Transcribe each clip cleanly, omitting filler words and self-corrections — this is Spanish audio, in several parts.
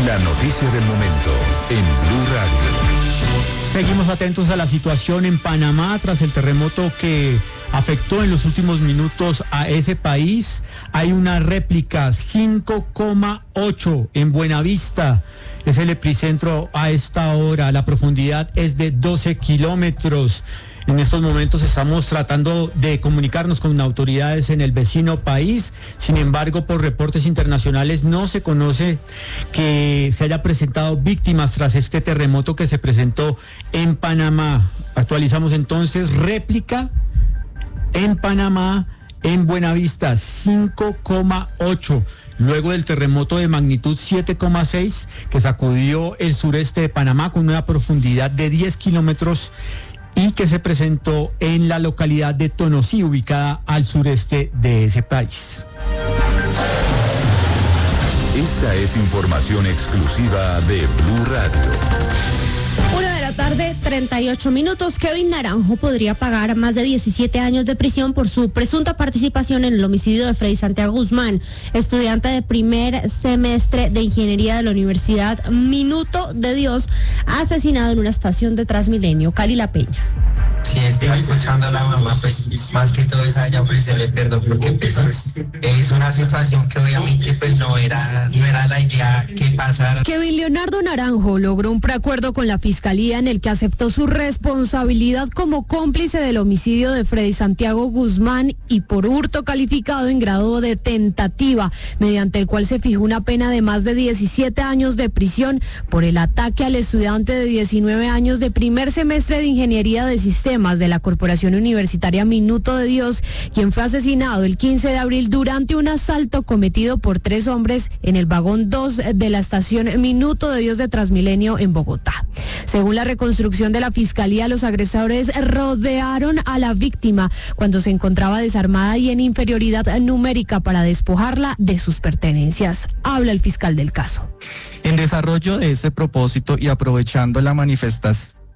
La noticia del momento en Blue Radio. Seguimos atentos a la situación en Panamá tras el terremoto que afectó en los últimos minutos a ese país. Hay una réplica 5,8 en Buenavista. Es el epicentro a esta hora. La profundidad es de 12 kilómetros. En estos momentos estamos tratando de comunicarnos con autoridades en el vecino país. Sin embargo, por reportes internacionales no se conoce que se haya presentado víctimas tras este terremoto que se presentó en Panamá. Actualizamos entonces, réplica en Panamá, en Buenavista, 5,8. Luego del terremoto de magnitud 7,6 que sacudió el sureste de Panamá con una profundidad de 10 kilómetros y que se presentó en la localidad de Tonosí, ubicada al sureste de ese país. Esta es información exclusiva de Blue Radio. 1:38 p.m. Kevin Naranjo podría pagar más de 17 años de prisión por su presunta participación en el homicidio de Freddy Santiago Guzmán, estudiante de primer semestre de ingeniería de la Universidad Minuto de Dios, asesinado en una estación de Transmilenio. Cali La Peña. Si está escuchando a la mamá, pues más que todo es a ella ofrecerle perdón, porque pues, es una situación que obviamente pues no era la idea que pasara. Kevin Leonardo Naranjo logró un preacuerdo con la Fiscalía en el que aceptó su responsabilidad como cómplice del homicidio de Freddy Santiago Guzmán y por hurto calificado en grado de tentativa, mediante el cual se fijó una pena de más de 17 años de prisión por el ataque al estudiante de 19 años de primer semestre de Ingeniería de Sistemas de la Corporación Universitaria Minuto de Dios, quien fue asesinado el 15 de abril durante un asalto cometido por 3 hombres en el vagón 2 de la estación Minuto de Dios de Transmilenio en Bogotá. Según la reconstrucción de la Fiscalía, los agresores rodearon a la víctima cuando se encontraba desarmada y en inferioridad numérica para despojarla de sus pertenencias. Habla el fiscal del caso. En desarrollo de ese propósito y aprovechando la manifiesta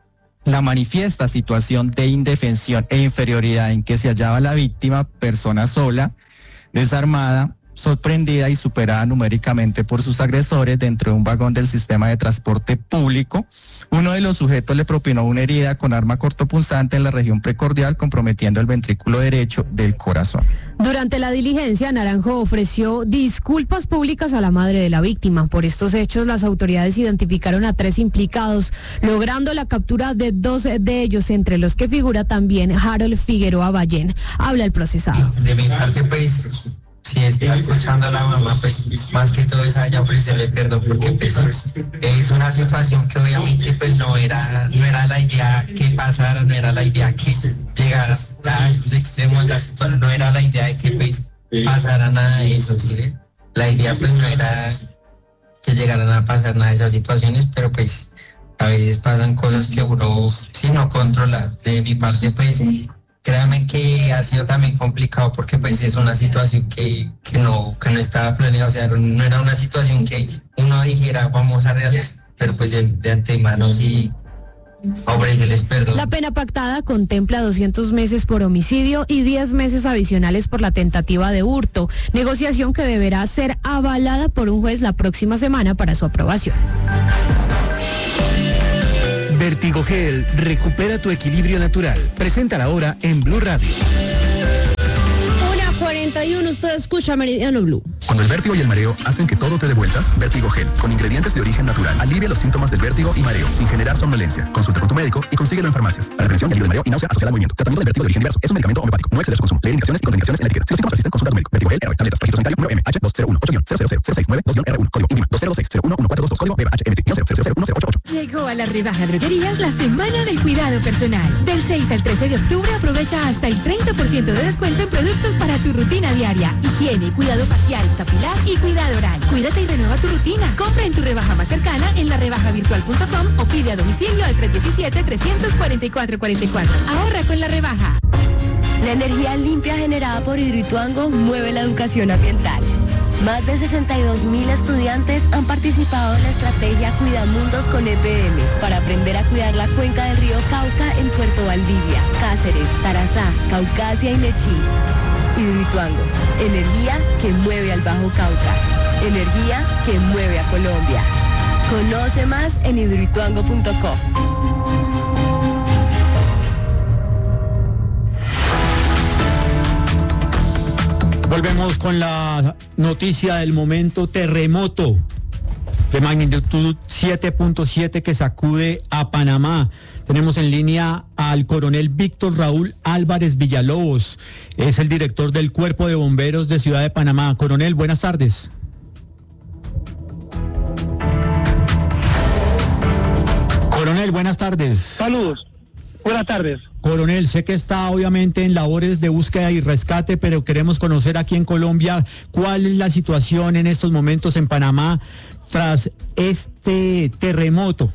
situación de indefensión e inferioridad en que se hallaba la víctima, persona sola, desarmada, sorprendida y superada numéricamente por sus agresores dentro de un vagón del sistema de transporte público, uno de los sujetos le propinó una herida con arma cortopunzante en la región precordial, comprometiendo el ventrículo derecho del corazón. Durante la diligencia, Naranjo ofreció disculpas públicas a la madre de la víctima. Por estos hechos, las autoridades identificaron a 3 implicados, logrando la captura de 2 de ellos, entre los que figura también Harold Figueroa Ballén. Habla el procesado. De mi parte, pues, si está escuchando a la mamá, pues más que todo es a ella ofrecerle perdón, porque pues es una situación que obviamente pues no era la idea que pasara, no era la idea que llegara a esos extremos, no era la idea de que pues pasara nada de eso, ¿sí? La idea pues no era que llegaran a pasar nada de esas situaciones, pero pues a veces pasan cosas que uno si no controla. De mi parte pues créanme que ha sido también complicado porque pues es una situación que no estaba planeada, o sea, no era una situación que uno dijera vamos a realizar, pero pues de antemano sí ofrecerles perdón. La pena pactada contempla 200 meses por homicidio y 10 meses adicionales por la tentativa de hurto, negociación que deberá ser avalada por un juez la próxima semana para su aprobación. Vertigogel, recupera tu equilibrio natural. Preséntala ahora en Blue Radio. 1:41, usted escucha Meridiano Blue. Cuando el vértigo y el mareo hacen que todo te dé vueltas, Vertigogel, con ingredientes de origen natural, alivia los síntomas del vértigo y mareo sin generar somnolencia. Consulta con tu médico y consíguelo en farmacias. Para prevención y alivio de mareo y náusea asociada al movimiento. Tratamiento del vértigo de origen diverso. Es un medicamento homeopático. No excede su consumo. Leer indicaciones y contraindicaciones en la etiqueta. Si los síntomas persisten, consulta a tu médico. Vertigogel, tabletas. Registro sanitario número MH2018-000692-R1. Código 206011422. Código BHMT-0001088. Llegó a la rebaja Droguerías la semana del cuidado personal. Del 6 al 13 de octubre aprovecha hasta el 30% de descuento en productos para tu rutina diaria. Higiene, cuidado facial, capilar y cuidado oral. Cuídate y renueva tu rutina. Compra en tu rebaja más cercana en larebajavirtual.com o pide a domicilio al 317-344-44. Ahorra con la rebaja. La energía limpia generada por Hidroituango mueve la educación ambiental. Más de 62.000 estudiantes han participado en la estrategia Cuidamundos con EPM para aprender a cuidar la cuenca del río Cauca en Puerto Valdivia, Cáceres, Tarazá, Caucasia y Nechí. Hidroituango, energía que mueve al Bajo Cauca, energía que mueve a Colombia. Conoce más en hidroituango.co. Volvemos con la noticia del momento: terremoto de magnitud 7.7 que sacude a Panamá. Tenemos en línea al coronel Víctor Raúl Álvarez Villalobos, es el director del Cuerpo de Bomberos de Ciudad de Panamá. Coronel, buenas tardes. Coronel, buenas tardes. Saludos. Buenas tardes. Coronel, sé que está obviamente en labores de búsqueda y rescate, pero queremos conocer aquí en Colombia cuál es la situación en estos momentos en Panamá tras este terremoto.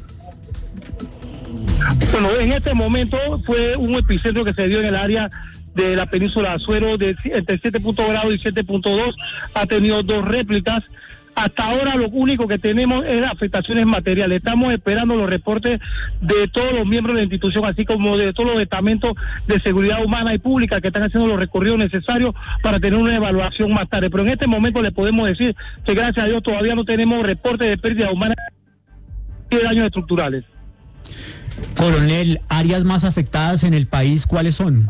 Bueno, en este momento fue un epicentro que se dio en el área de la península de Azuero entre 7.0 grados y 7.2. Ha tenido 2 réplicas. Hasta ahora lo único que tenemos es afectaciones materiales. Estamos esperando los reportes de todos los miembros de la institución, así como de todos los estamentos de seguridad humana y pública que están haciendo los recorridos necesarios para tener una evaluación más tarde. Pero en este momento le podemos decir que gracias a Dios todavía no tenemos reportes de pérdidas humanas y de daños estructurales. Coronel, áreas más afectadas en el país, ¿cuáles son?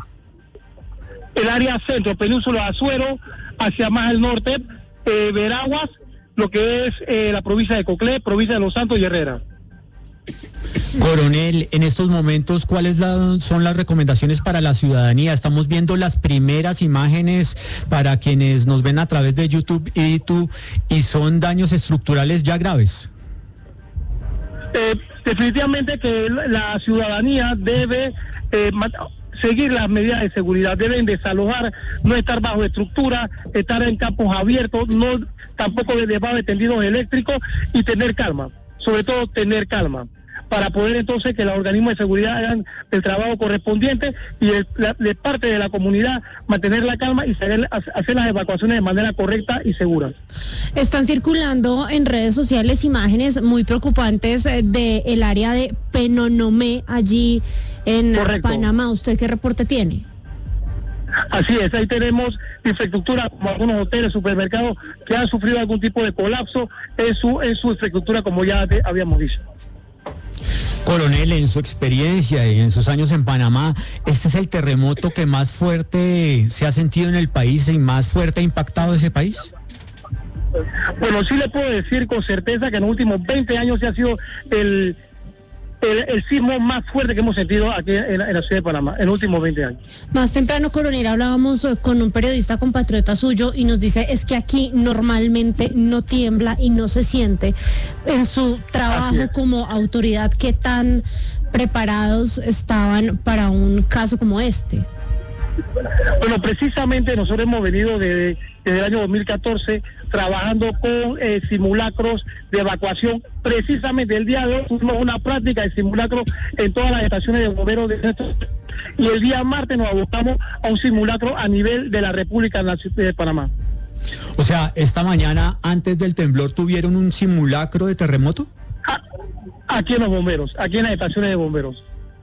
El área centro, península de Azuero, hacia más al norte, Veraguas, lo que es la provincia de Coclé, provincia de Los Santos y Herrera. Coronel, en estos momentos, ¿cuáles son las recomendaciones para la ciudadanía? Estamos viendo las primeras imágenes para quienes nos ven a través de YouTube y son daños estructurales ya graves. Definitivamente que la ciudadanía debe seguir las medidas de seguridad, deben desalojar, no estar bajo estructura, estar en campos abiertos, no tampoco debajo de tendidos eléctricos y tener calma, sobre todo tener calma, para poder entonces que los organismos de seguridad hagan el trabajo correspondiente y de parte de la comunidad mantener la calma y hacer las evacuaciones de manera correcta y segura. Están circulando en redes sociales imágenes muy preocupantes del área de Penonomé, allí en Correcto. Panamá. ¿Usted qué reporte tiene? Así es, ahí tenemos infraestructura como algunos hoteles, supermercados que han sufrido algún tipo de colapso en su infraestructura, como ya habíamos dicho. Coronel, en su experiencia y en sus años en Panamá, ¿este es el terremoto que más fuerte se ha sentido en el país y más fuerte ha impactado ese país? Bueno, sí le puedo decir con certeza que en los últimos 20 años se ha sido el sismo más fuerte que hemos sentido aquí en la ciudad de Panamá, en los últimos 20 años. Más temprano, coronel, hablábamos con un periodista compatriota suyo y nos dice, es que aquí normalmente no tiembla y no se siente. En su trabajo como autoridad, ¿qué tan preparados estaban para un caso como este? Bueno, precisamente nosotros hemos venido desde el año 2014 trabajando con simulacros de evacuación. Precisamente el día de hoy tuvimos una práctica de simulacros en todas las estaciones de bomberos de esto, y el día martes nos abocamos a un simulacro a nivel de la República de Panamá. O sea, esta mañana antes del temblor tuvieron un simulacro de terremoto. Aquí en los bomberos, aquí en las estaciones de bomberos.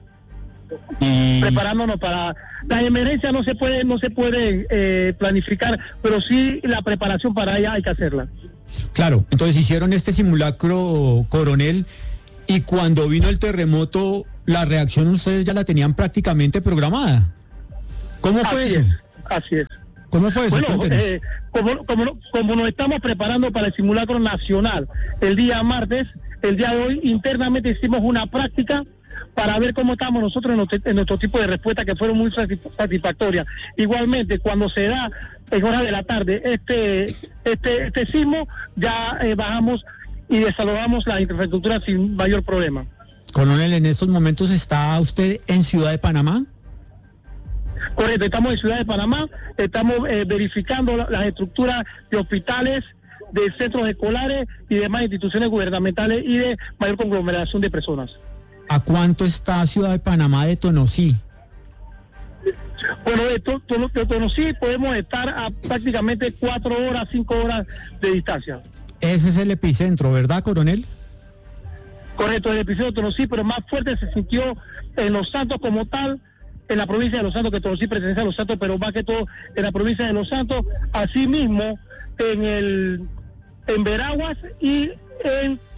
Preparándonos para la emergencia. No se puede planificar, pero sí la preparación para ella hay que hacerla. Claro, entonces hicieron este simulacro, coronel, y cuando vino el terremoto, la reacción ustedes ya la tenían prácticamente programada. ¿Cómo fue eso? Así es. ¿Cómo fue eso? Bueno, como nos estamos preparando para el simulacro nacional el día martes, el día de hoy internamente hicimos una práctica para ver cómo estamos nosotros en nuestro tipo de respuesta, que fueron muy satisfactorias. Igualmente, cuando se da en horas de la tarde este sismo, ya bajamos y desalojamos la infraestructura sin mayor problema. Coronel, ¿en estos momentos está usted en Ciudad de Panamá? Correcto, estamos en Ciudad de Panamá, estamos verificando las estructuras de hospitales, de centros escolares y demás instituciones gubernamentales y de mayor conglomeración de personas. ¿A cuánto está Ciudad de Panamá de Tonosí? Bueno, de Tonosí podemos estar a prácticamente 4 horas, 5 horas de distancia. Ese es el epicentro, ¿verdad, coronel? Correcto, el epicentro de Tonosí, pero más fuerte se sintió en Los Santos como tal, en la provincia de Los Santos, que Tonosí pertenece a Los Santos, pero más que todo en la provincia de Los Santos, asimismo en Veraguas y en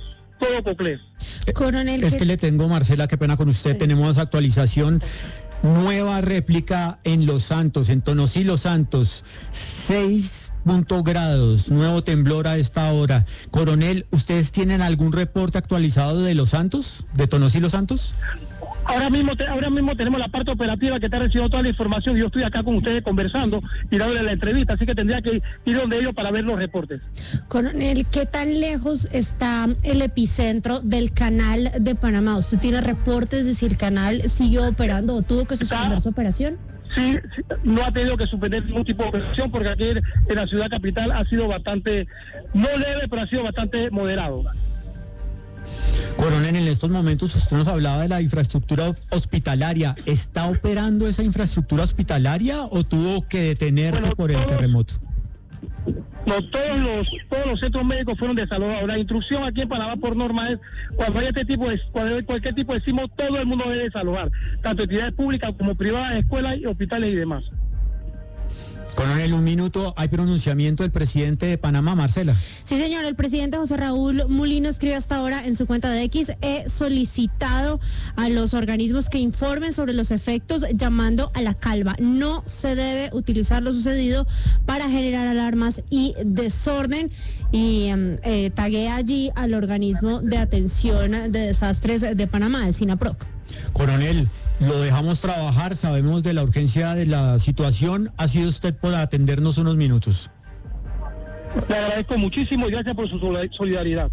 todo Coclé. Coronel, es que le tengo, Marcela, qué pena con usted, sí. Tenemos actualización, nueva réplica en Los Santos, en Tonosí, Los Santos, 6 grados, nuevo temblor a esta hora. Coronel, ¿ustedes tienen algún reporte actualizado de Los Santos, de Tonosí, Los Santos? Ahora mismo tenemos la parte operativa que está recibiendo toda la información. Yo estoy acá con ustedes conversando y dándole la entrevista, así que tendría que ir donde ellos para ver los reportes. Coronel, ¿qué tan lejos está el epicentro del canal de Panamá? ¿Usted tiene reportes de si el canal siguió operando o tuvo que suspender su operación? Sí, no ha tenido que suspender ningún tipo de operación porque aquí en la ciudad capital ha sido bastante, no leve, pero ha sido bastante moderado. Coronel, en estos momentos usted nos hablaba de la infraestructura hospitalaria. ¿Está operando esa infraestructura hospitalaria o tuvo que detenerse por el terremoto? No, todos los centros médicos fueron desalojados. La instrucción aquí en Panamá por norma es cuando hay cualquier tipo de sismo, todo el mundo debe desalojar, tanto entidades públicas como privadas, escuelas, hospitales y demás. Coronel, un minuto, hay pronunciamiento del presidente de Panamá, Marcela. Sí, señor, el presidente José Raúl Mulino escribe hasta ahora en su cuenta de X: he solicitado a los organismos que informen sobre los efectos, llamando a la calma. No se debe utilizar lo sucedido para generar alarmas y desorden, y taguea allí al organismo de atención de desastres de Panamá, el SINAPROC. Coronel, lo dejamos trabajar, sabemos de la urgencia de la situación. Ha sido usted por atendernos unos minutos. Le agradezco muchísimo y gracias por su solidaridad.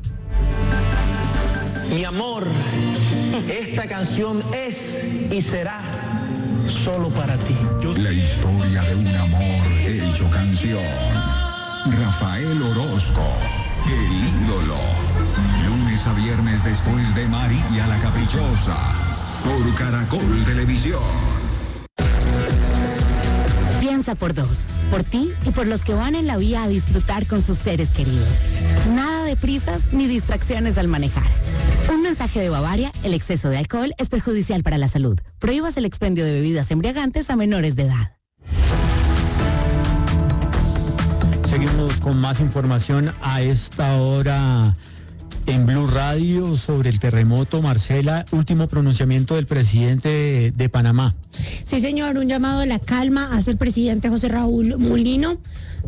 Mi amor, esta canción es y será solo para ti. La historia de un amor hecho canción. Rafael Orozco, el ídolo. Lunes a viernes después de María la Caprichosa, por Caracol Televisión. Piensa por dos, por ti y por los que van en la vía a disfrutar con sus seres queridos. Nada de prisas ni distracciones al manejar. Un mensaje de Bavaria: el exceso de alcohol es perjudicial para la salud. Prohíbas el expendio de bebidas embriagantes a menores de edad. Seguimos con más información a esta hora en Blue Radio sobre el terremoto. Marcela, último pronunciamiento del presidente de Panamá. Sí, señor, un llamado a la calma hace el presidente José Raúl Mulino.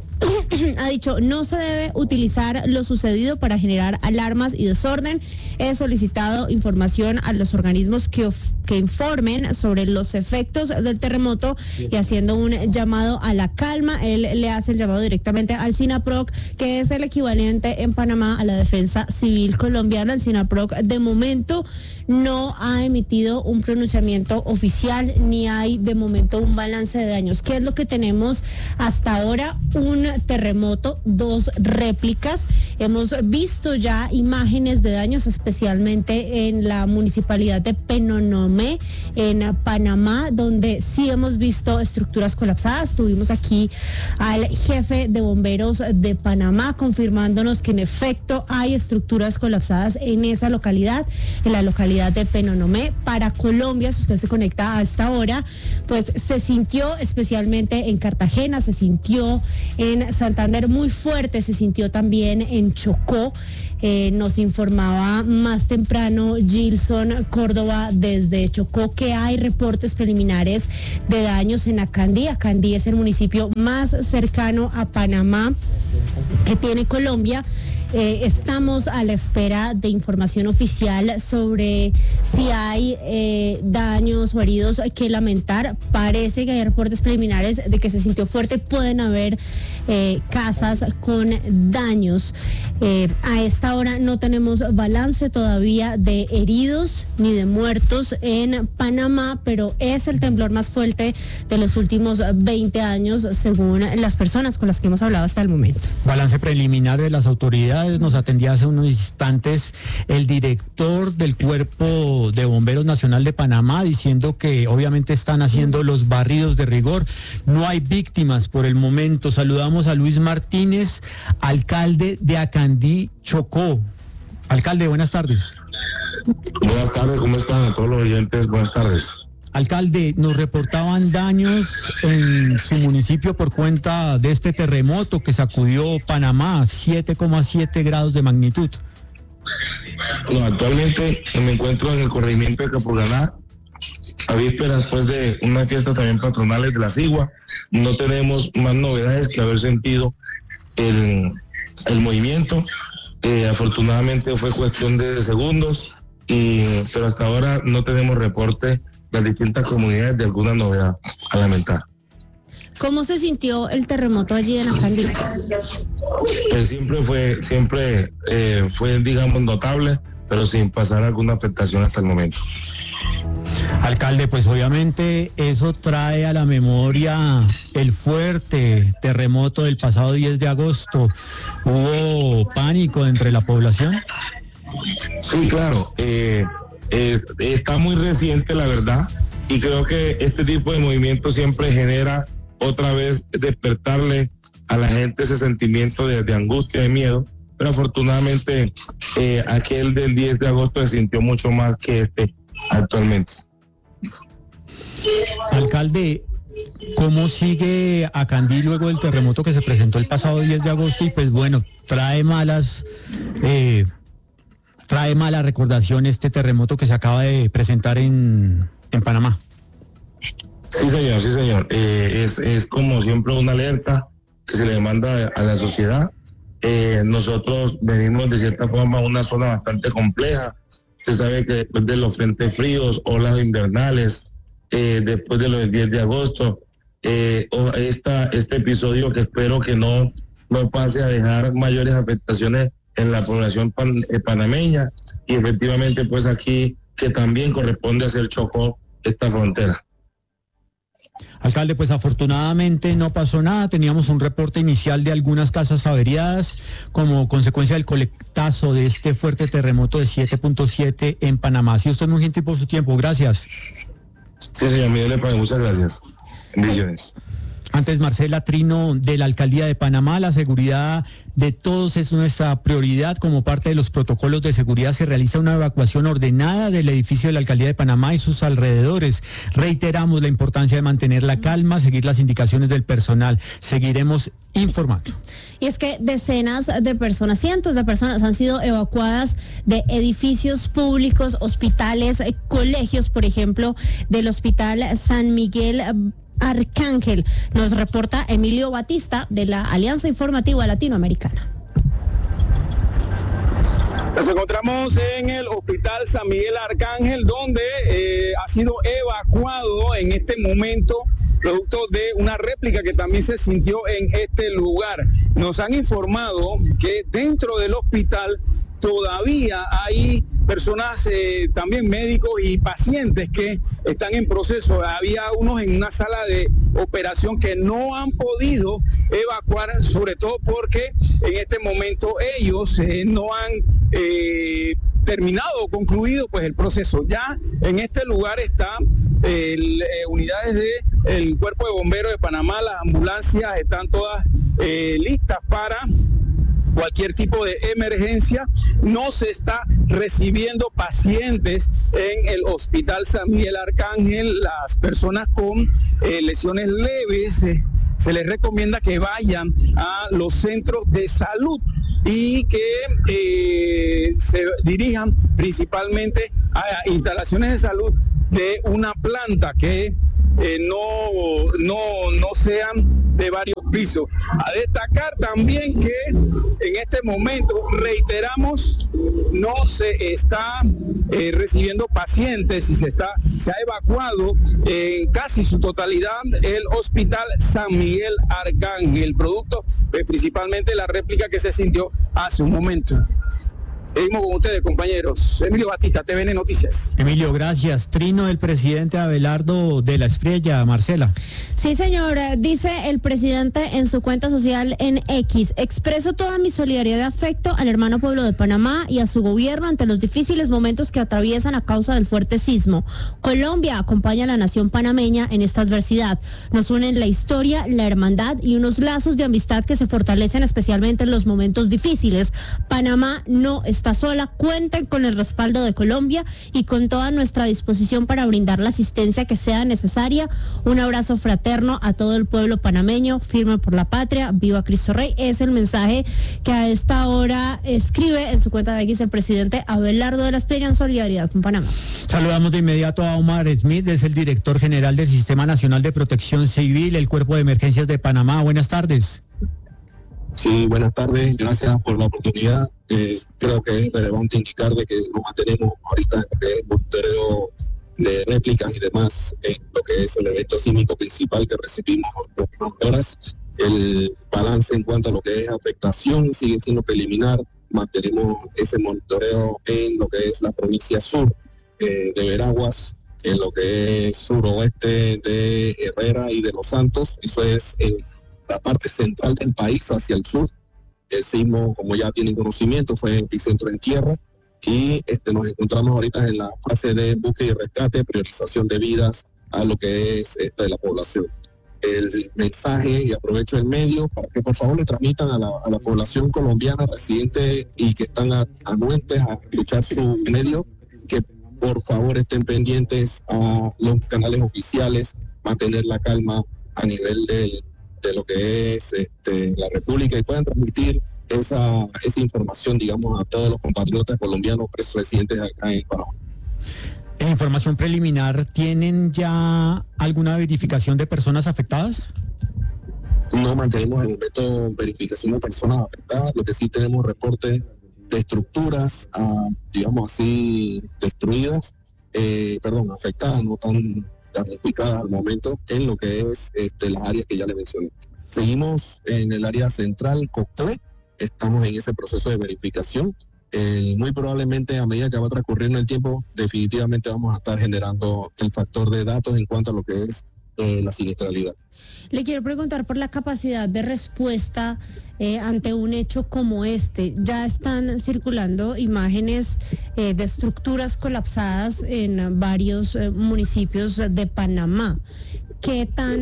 Ha dicho: no se debe utilizar lo sucedido para generar alarmas y desorden. He solicitado información a los organismos que informen sobre los efectos del terremoto, y haciendo un llamado a la calma. Él le hace el llamado directamente al SINAPROC, que es el equivalente en Panamá a la Defensa Civil colombiana. El SINAPROC de momento no ha emitido un pronunciamiento oficial, ni hay de momento un balance de daños. ¿Qué es lo que tenemos hasta ahora? Un terremoto, 2 réplicas. Hemos visto ya imágenes de daños, especialmente en la municipalidad de Penonomé, en Panamá, donde sí hemos visto estructuras colapsadas. Tuvimos aquí al jefe de bomberos de Panamá confirmándonos que en efecto hay estructuras colapsadas en esa localidad, en la localidad de Penonomé. Para Colombia, si usted se conecta a esta hora, pues se sintió especialmente en Cartagena, se sintió en Santander muy fuerte, se sintió también en Chocó. Nos informaba más temprano Gilson Córdoba desde Chocó que hay reportes preliminares de daños en Acandí. Acandí es el municipio más cercano a Panamá que tiene Colombia. Estamos a la espera de información oficial sobre si hay daños o heridos que lamentar. Parece que hay reportes preliminares de que se sintió fuerte. Pueden haber casas con daños. A esta hora no tenemos balance todavía de heridos ni de muertos en Panamá, pero es el temblor más fuerte de los últimos 20 años, según las personas con las que hemos hablado hasta el momento. Balance preliminar de las autoridades. Nos atendía hace unos instantes el director del Cuerpo de Bomberos Nacional de Panamá, diciendo que obviamente están haciendo los barridos de rigor. No hay víctimas por el momento. Saludamos a Luis Martínez, alcalde de Acandí, Chocó. Alcalde, buenas tardes. Buenas tardes, ¿cómo están a todos los oyentes? Buenas tardes. Alcalde, nos reportaban daños en su municipio por cuenta de este terremoto que sacudió Panamá, 7,7 grados de magnitud. No, actualmente me encuentro en el corregimiento de Capurganá, a vísperas después de una fiesta también patronales de la Sigua. No tenemos más novedades que haber sentido el movimiento. Afortunadamente fue cuestión de segundos, pero hasta ahora no tenemos reporte de las distintas comunidades de alguna novedad a lamentar. ¿Cómo se sintió el terremoto allí en Acandí? Siempre fue, digamos, notable, pero sin pasar alguna afectación hasta el momento. Alcalde, pues obviamente eso trae a la memoria el fuerte terremoto del pasado 10 de agosto. ¿Hubo pánico entre la población? Sí, claro. Está muy reciente, la verdad, y creo que este tipo de movimiento siempre genera otra vez despertarle a la gente ese sentimiento de angustia, de miedo, pero afortunadamente aquel del 10 de agosto se sintió mucho más que este actualmente. Alcalde, ¿cómo sigue Acandí luego del terremoto que se presentó el pasado 10 de agosto? Y pues bueno, trae mala recordación este terremoto que se acaba de presentar en Panamá. Sí, señor. Es como siempre una alerta que se le manda a la sociedad. Nosotros venimos de cierta forma a una zona bastante compleja. Usted sabe que después de los frentes fríos, olas invernales, después de los 10 de agosto, este episodio que espero que no pase a dejar mayores afectaciones en la población panameña, y efectivamente pues aquí que también corresponde hacer Chocó esta frontera. Alcalde, pues afortunadamente no pasó nada. Teníamos un reporte inicial de algunas casas averiadas como consecuencia del coletazo de este fuerte terremoto de 7.7 en Panamá. Sí, usted es muy gentil por su tiempo. Gracias. Sí, señor Miguel Lepage, muchas gracias. Bendiciones. Antes, Marcela Trino, de la Alcaldía de Panamá, la seguridad de todos es nuestra prioridad. Como parte de los protocolos de seguridad se realiza una evacuación ordenada del edificio de la Alcaldía de Panamá y sus alrededores. Reiteramos la importancia de mantener la calma, seguir las indicaciones del personal. Seguiremos informando. Y es que decenas de personas, cientos de personas han sido evacuadas de edificios públicos, hospitales, colegios, por ejemplo, del Hospital San Miguel Arcángel. Nos reporta Emilio Batista de la Alianza Informativa Latinoamericana. Nos encontramos en el Hospital San Miguel Arcángel, donde ha sido evacuado en este momento producto de una réplica que también se sintió en este lugar. Nos han informado que dentro del hospital todavía hay personas, también médicos y pacientes que están en proceso. Había unos en una sala de operación que no han podido evacuar, sobre todo porque en este momento ellos no han terminado o concluido pues el proceso. Ya en este lugar están unidades del Cuerpo de Bomberos de Panamá, las ambulancias están todas listas para cualquier tipo de emergencia. No se está recibiendo pacientes en el Hospital San Miguel Arcángel. Las personas con lesiones leves se les recomienda que vayan a los centros de salud y que se dirijan principalmente a instalaciones de salud de una planta que no sean de varios pisos. A destacar también que en este momento, reiteramos, no se está recibiendo pacientes y se ha evacuado en casi su totalidad el Hospital San Miguel Arcángel, producto principalmente la réplica que se sintió hace un momento. Seguimos con ustedes, compañeros. Emilio Batista, TVN Noticias. Emilio, gracias. Trino, del presidente Abelardo de la Espriella. Marcela. Sí, señor. Dice el presidente en su cuenta social en X: expreso toda mi solidaridad y afecto al hermano pueblo de Panamá y a su gobierno ante los difíciles momentos que atraviesan a causa del fuerte sismo. Colombia acompaña a la nación panameña en esta adversidad. Nos unen la historia, la hermandad y unos lazos de amistad que se fortalecen especialmente en los momentos difíciles. Panamá no está está sola. Cuenten con el respaldo de Colombia y con toda nuestra disposición para brindar la asistencia que sea necesaria. Un abrazo fraterno a todo el pueblo panameño, firme por la patria, viva Cristo Rey. Es el mensaje que a esta hora escribe en su cuenta de X el presidente Abelardo de la Espriella en solidaridad con Panamá. Saludamos de inmediato a Omar Smith, es el director general del Sistema Nacional de Protección Civil, el Cuerpo de Emergencias de Panamá. Buenas tardes. Sí, buenas tardes, gracias por la oportunidad. Creo que es relevante indicar de que nos mantenemos ahorita en lo que es monitoreo de réplicas y demás, en lo que es el evento sísmico principal que recibimos en las últimas horas. El balance en cuanto a lo que es afectación sigue siendo preliminar. Mantenemos ese monitoreo en lo que es la provincia sur de Veraguas, en lo que es suroeste de Herrera y de Los Santos. Eso es en la parte central del país hacia el sur. El sismo, como ya tienen conocimiento, fue epicentro en tierra y nos encontramos ahorita en la fase de búsqueda y rescate, priorización de vidas a lo que es la población. El mensaje, y aprovecho el medio para que por favor le transmitan a la población colombiana residente y que están anuentes a escuchar su medio, que por favor estén pendientes a los canales oficiales, mantener la calma a nivel de lo que es la República y puedan transmitir esa información, digamos, a todos los compatriotas colombianos residentes acá en Panamá. En información preliminar, ¿tienen ya alguna verificación de personas afectadas? No mantenemos en el momento verificación de personas afectadas, lo que sí tenemos reportes de estructuras, digamos así, destruidas, afectadas, no tan damnificadas al momento en lo que es las áreas que ya le mencioné. Seguimos en el área central, Coclé, estamos en ese proceso de verificación. Muy probablemente a medida que va transcurriendo el tiempo, definitivamente vamos a estar generando el factor de datos en cuanto a lo que es la siniestralidad. Le quiero preguntar por la capacidad de respuesta ante un hecho como este. Ya están circulando imágenes de estructuras colapsadas en varios municipios de Panamá. ¿Qué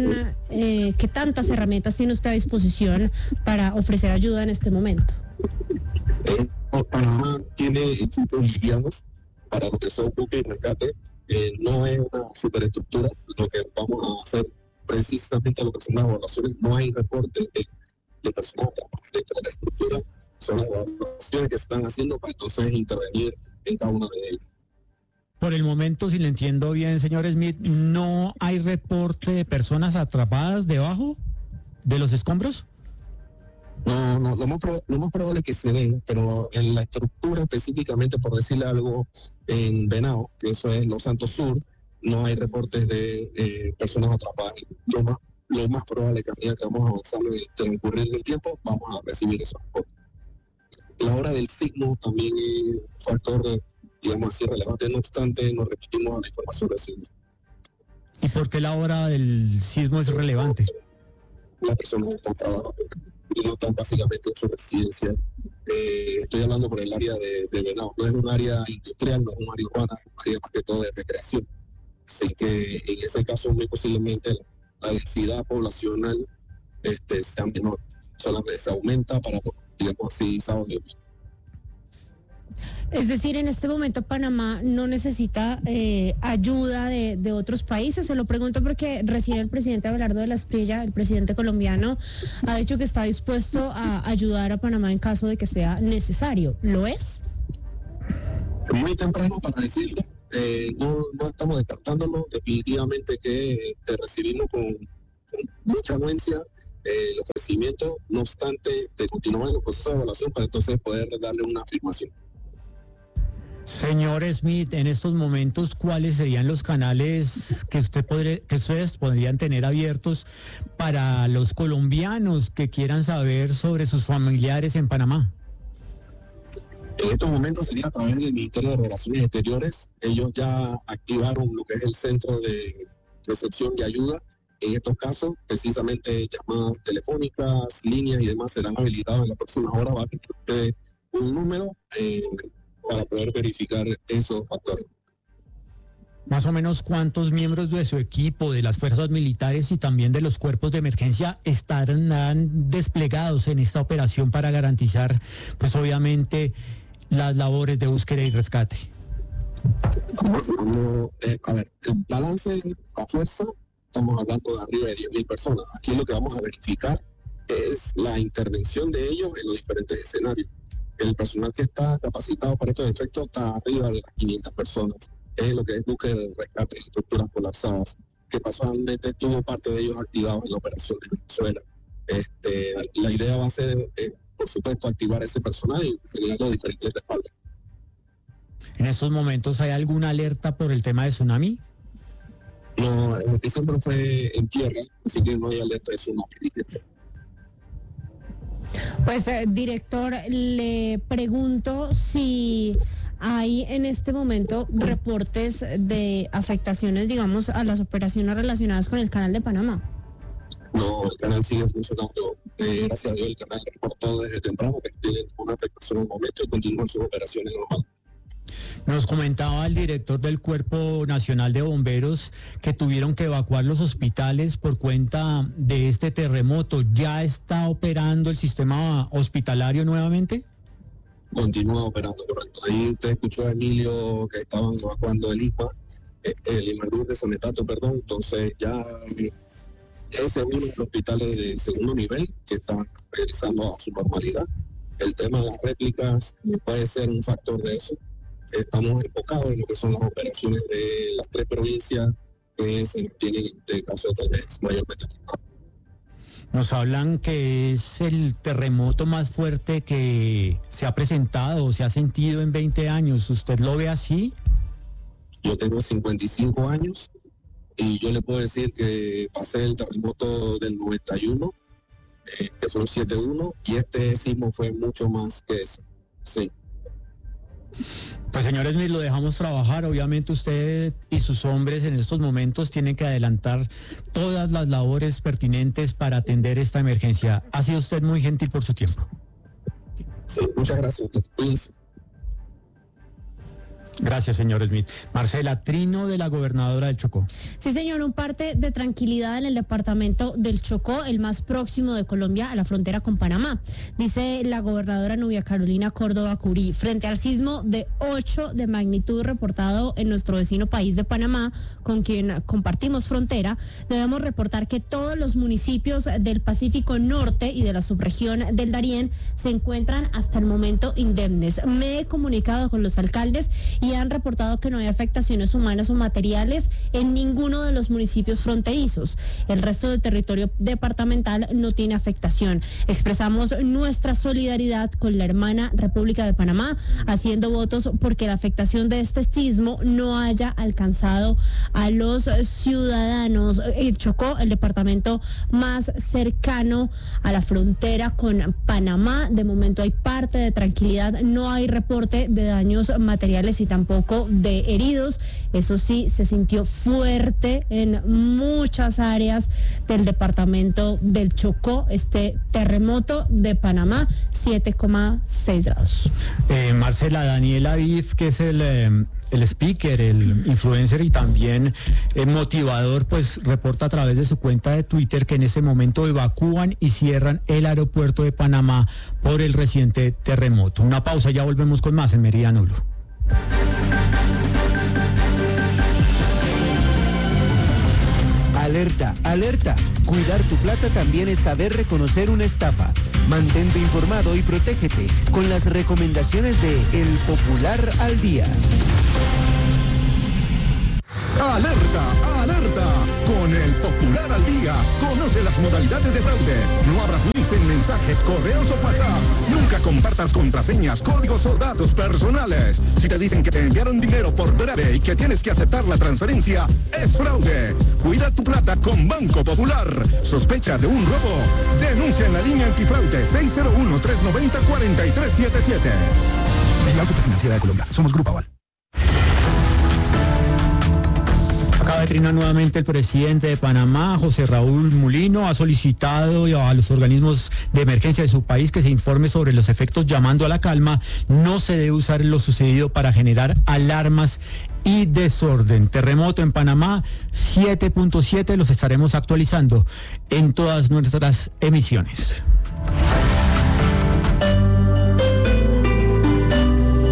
tantas herramientas tiene usted a disposición para ofrecer ayuda en este momento? Panamá tiene equipos livianos para lo que son búsqueda y rescate. No es una superestructura. Lo que vamos a hacer precisamente lo que son las evaluaciones. No hay reportes de personas dentro de la estructura. Son las evaluaciones que se están haciendo para entonces intervenir en cada una de ellas. Por el momento, si le entiendo bien, señor Smith, ¿no hay reporte de personas atrapadas debajo de los escombros? No, lo más probable es que se den, pero en la estructura específicamente, por decirle algo, en Venado, que eso es Los Santos Sur, no hay reportes de personas atrapadas. Lo más probable es que a medida que vamos avanzando en el transcurrir del tiempo, vamos a recibir esos reportes. La hora del sismo también es un factor, digamos así, relevante. No obstante, nos repetimos a la información recibida. ¿Y por qué la hora del sismo es relevante? Las personas están trabajando y no están básicamente en su residencia. Estoy hablando por el área de Venado. No es un área industrial, no es un área urbana, es un área más que todo de recreación. Así que en ese caso muy posiblemente la densidad poblacional sea menor. Solamente se aumenta para, digamos así, sábado y domingo. Es decir, en este momento Panamá no necesita ayuda de otros países. Se lo pregunto porque recién el presidente Abelardo de la Espriella, el presidente colombiano, ha dicho que está dispuesto a ayudar a Panamá en caso de que sea necesario. ¿Lo es? Muy temprano para decirlo. No estamos descartándolo. Definitivamente que te recibimos con mucha anuencia el ofrecimiento. No obstante, de continuar en el proceso de evaluación para entonces poder darle una afirmación. Señor Smith, en estos momentos, ¿cuáles serían los canales que ustedes podrían tener abiertos para los colombianos que quieran saber sobre sus familiares en Panamá? En estos momentos sería a través del Ministerio de Relaciones Exteriores. Ellos ya activaron lo que es el centro de recepción de ayuda. En estos casos, precisamente llamadas telefónicas, líneas y demás serán habilitadas en las próximas horas. Va a tener un número para poder verificar esos factores. Más o menos, ¿cuántos miembros de su equipo, de las fuerzas militares y también de los cuerpos de emergencia estarán desplegados en esta operación para garantizar, pues obviamente, las labores de búsqueda y rescate? A ver, el balance a fuerza, estamos hablando de arriba de 10.000 personas. Aquí lo que vamos a verificar es la intervención de ellos en los diferentes escenarios. El personal que está capacitado para estos efectos está arriba de las 500 personas. Es lo que es búsqueda y rescate, estructuras colapsadas, que casualmente tuvo parte de ellos activados en la operación de Venezuela. La idea va a ser, por supuesto, activar ese personal y generar los diferentes respaldos. ¿En estos momentos hay alguna alerta por el tema de tsunami? No, el epicentro fue en tierra, así que no hay alerta de tsunami. Pues, director, le pregunto si hay en este momento reportes de afectaciones, digamos, a las operaciones relacionadas con el Canal de Panamá. No, el canal sigue funcionando. Gracias a Dios, el canal reportó desde temprano que tiene una afectación en el momento y continúan sus operaciones normales. Nos comentaba el director del Cuerpo Nacional de Bomberos que tuvieron que evacuar los hospitales por cuenta de este terremoto. ¿Ya está operando el sistema hospitalario nuevamente? Continúa operando, correcto. Ahí usted escuchó a Emilio que estaban evacuando el Imardur de Sanetato, perdón. Entonces ya ese es uno de los hospitales de segundo nivel que están regresando a su normalidad. El tema de las réplicas puede ser un factor de eso. Estamos enfocados en lo que son las operaciones de las 3 provincias que se tienen de caso de mayormente. Nos hablan que es el terremoto más fuerte que se ha presentado o se ha sentido en 20 años. ¿Usted lo ve así? Yo tengo 55 años y yo le puedo decir que pasé el terremoto del 91, que fue un 7.1, y este sismo fue mucho más que eso. Sí. Pues señores, lo dejamos trabajar. Obviamente usted y sus hombres en estos momentos tienen que adelantar todas las labores pertinentes para atender esta emergencia. Ha sido usted muy gentil por su tiempo. Sí, muchas gracias. Gracias, señor Smith. Marcela, trino de la gobernadora del Chocó. Sí, señor, un parte de tranquilidad en el departamento del Chocó, el más próximo de Colombia a la frontera con Panamá. Dice la gobernadora Nubia Carolina Córdoba Curí, frente al sismo de 8 de magnitud reportado en nuestro vecino país de Panamá, con quien compartimos frontera, debemos reportar que todos los municipios del Pacífico Norte y de la subregión del Darién se encuentran hasta el momento indemnes. Me he comunicado con los alcaldes y han reportado que no hay afectaciones humanas o materiales en ninguno de los municipios fronterizos. El resto del territorio departamental no tiene afectación. Expresamos nuestra solidaridad con la hermana República de Panamá, haciendo votos porque la afectación de este sismo no haya alcanzado a los ciudadanos. El Chocó, el departamento más cercano a la frontera con Panamá, de momento hay parte de tranquilidad, no hay reporte de daños materiales y tampoco de heridos. Eso sí, se sintió fuerte en muchas áreas del departamento del Chocó este terremoto de Panamá, 7,6 grados. Marcela, Daniel Aviv, que es el speaker, el influencer y también el motivador, pues reporta a través de su cuenta de Twitter que en ese momento evacúan y cierran el aeropuerto de Panamá por el reciente terremoto. Una pausa, ya volvemos con más en Meridiano Blue. Alerta, alerta. Cuidar tu plata también es saber reconocer una estafa. Mantente informado y protégete con las recomendaciones de El Popular al Día. ¡Alerta! ¡Alerta! Con El Popular al Día, conoce las modalidades de fraude. No abras links en mensajes, correos o WhatsApp. Nunca compartas contraseñas, códigos o datos personales. Si te dicen que te enviaron dinero por breve y que tienes que aceptar la transferencia, es fraude. Cuida tu plata con Banco Popular. ¿Sospecha de un robo? Denuncia en la línea antifraude 601-390-4377. La Superfinanciera de Colombia. Somos Grupo Aval. Acaba de trinar nuevamente el presidente de Panamá, José Raúl Mulino, ha solicitado a los organismos de emergencia de su país que se informe sobre los efectos llamando a la calma. No se debe usar lo sucedido para generar alarmas y desorden. Terremoto en Panamá, 7.7, los estaremos actualizando en todas nuestras emisiones.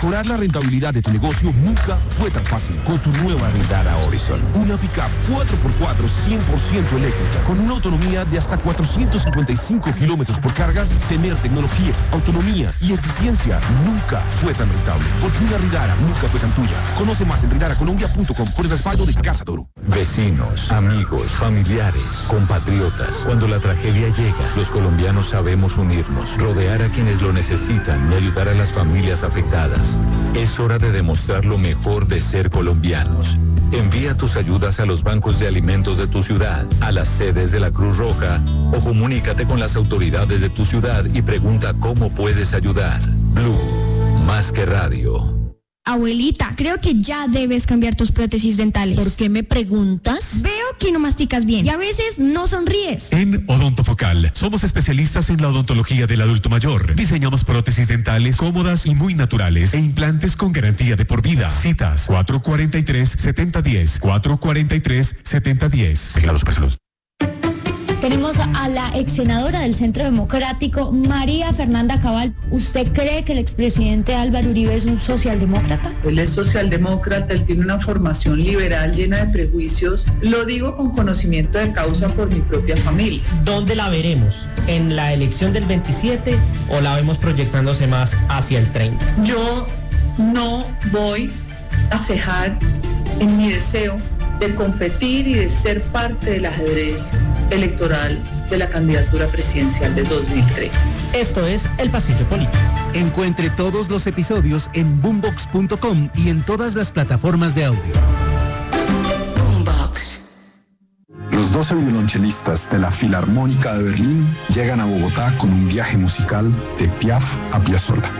Mejorar la rentabilidad de tu negocio nunca fue tan fácil. Con tu nueva Redara Horizon, una pickup 4x4 100% eléctrica, con una autonomía de hasta 455 kilómetros por carga. Tener tecnología, autonomía y eficiencia nunca fue tan rentable. Porque una Redara nunca fue tan tuya. Conoce más en ridaracolombia.com con el respaldo de Casa Toro. Vecinos, amigos, familiares, compatriotas. Cuando la tragedia llega, los colombianos sabemos unirnos, rodear a quienes lo necesitan y ayudar a las familias afectadas. Es hora de demostrar lo mejor de ser colombianos. Envía tus ayudas a los bancos de alimentos de tu ciudad, a las sedes de la Cruz Roja o comunícate con las autoridades de tu ciudad y pregunta cómo puedes ayudar. Blue, más que radio. Abuelita, creo que ya debes cambiar tus prótesis dentales. ¿Por qué me preguntas? Veo que no masticas bien y a veces no sonríes. En Odontofocal somos especialistas en la odontología del adulto mayor. Diseñamos prótesis dentales cómodas y muy naturales e implantes con garantía de por vida. Citas 443-7010, 443-7010. Vigilado Supersalud. Tenemos a la ex senadora del Centro Democrático, María Fernanda Cabal. ¿Usted cree que el expresidente Álvaro Uribe es un socialdemócrata? Él es socialdemócrata, él tiene una formación liberal llena de prejuicios. Lo digo con conocimiento de causa por mi propia familia. ¿Dónde la veremos? ¿En la elección del 27 o la vemos proyectándose más hacia el 30? Yo no voy a cejar en mi deseo de competir y de ser parte del ajedrez electoral de la candidatura presidencial de 2003. Esto es El Pasillo Político. Encuentre todos los episodios en boombox.com y en todas las plataformas de audio. Boombox. Los 12 violonchelistas de la Filarmónica de Berlín llegan a Bogotá con un viaje musical de Piaf a Piazzolla.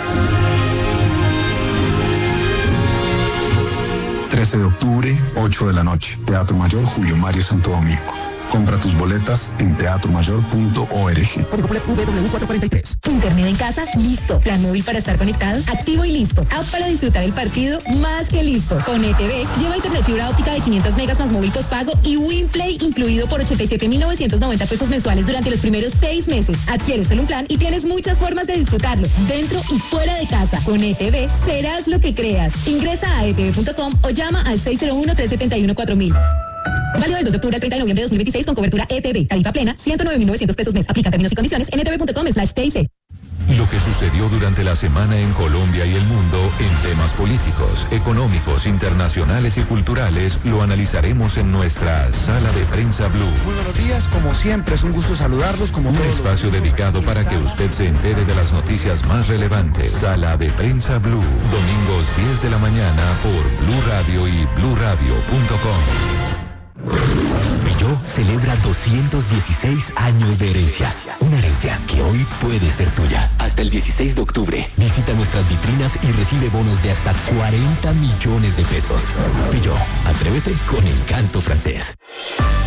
13 de octubre, 8 de la noche. Teatro Mayor Julio Mario Santo Domingo. Compra tus boletas en teatromayor.org. Código W443. Internet en casa, listo. Plan móvil para estar conectado, activo y listo. App para disfrutar el partido, más que listo. Con ETV, lleva internet fibra óptica de 500 megas más móvil postpago y WinPlay incluido por 87.990 pesos mensuales durante los primeros 6 meses. Adquieres solo un plan y tienes muchas formas de disfrutarlo, dentro y fuera de casa. Con ETV, serás lo que creas. Ingresa a etv.com o llama al 601-371-4000. Válido del 2 de octubre al 30 de noviembre de 2026 con cobertura ETV. Tarifa plena, 109.900 pesos mes. Aplica términos y condiciones en etv.com/TIC. Lo que sucedió durante la semana en Colombia y el mundo en temas políticos, económicos, internacionales y culturales lo analizaremos en nuestra Sala de Prensa Blue. Muy buenos días, como siempre es un gusto saludarlos. Un espacio dedicado para que usted se entere de las noticias más relevantes. Sala de Prensa Blue, domingos 10 de la mañana por Blue Radio y bluradio.com. Peugeot celebra 216 años de herencia. Una herencia que hoy puede ser tuya. Hasta el 16 de octubre, visita nuestras vitrinas y recibe bonos de hasta 40 millones de pesos. Peugeot, atrévete con el canto francés.